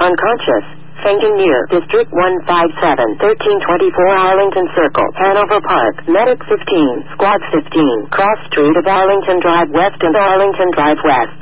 unconscious. Fainting near District 157, 1324 Arlington Circle, Hanover Park. Medic 15, Squad 15, Cross Street of Arlington Drive West and Arlington Drive West.